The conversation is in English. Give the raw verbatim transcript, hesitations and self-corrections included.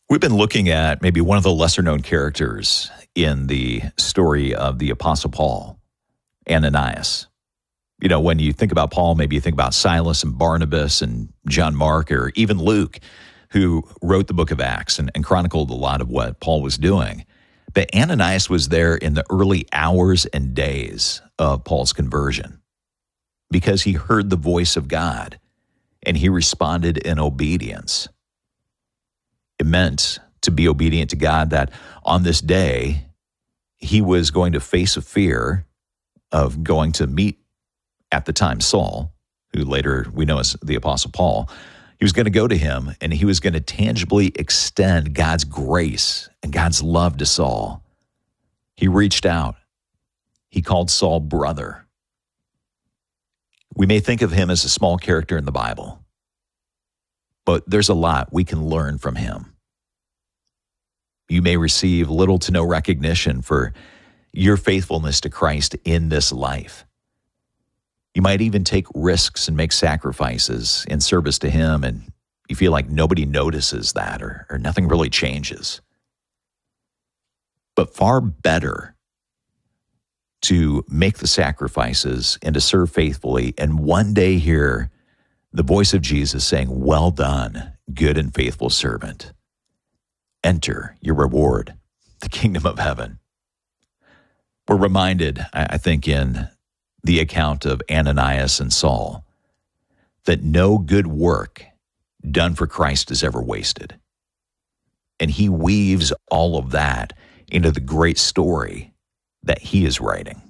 We've been looking at maybe one of the lesser-known characters in the story of the Apostle Paul, Ananias. You know, when you think about Paul, maybe you think about Silas and Barnabas and John Mark, or even Luke, who wrote the book of Acts and, and chronicled a lot of what Paul was doing. But Ananias was there in the early hours and days of Paul's conversion because he heard the voice of God and he responded in obedience. It meant to be obedient to God that on this day, he was going to face a fear of going to meet, at the time, Saul, who later we know as the Apostle Paul. He was going to go to him and he was going to tangibly extend God's grace and God's love to Saul. He reached out. He called Saul brother. We may think of him as a small character in the Bible, but there's a lot we can learn from him. You may receive little to no recognition for your faithfulness to Christ in this life. You might even take risks and make sacrifices in service to him, and you feel like nobody notices that or, or nothing really changes. But far better to make the sacrifices and to serve faithfully and one day hear the voice of Jesus saying, "Well done, good and faithful servant. Enter your reward, the kingdom of heaven." We're reminded, I think, in the account of Ananias and Saul, that no good work done for Christ is ever wasted. And he weaves all of that into the great story that he is writing.